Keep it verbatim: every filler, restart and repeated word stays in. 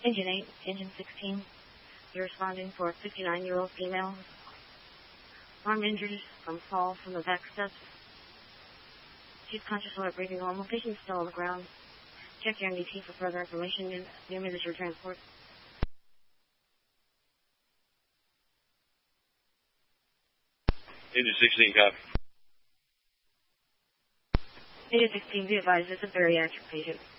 Engine eight, Engine sixteen. You're responding for a fifty-nine-year-old female. Arm injuries from fall from the back steps. She's conscious while breathing normal. Patient still on the ground. Check your M D T for further information. New minister transport. Engine sixteen, copy. Engine sixteen, be advised, it's a bariatric patient.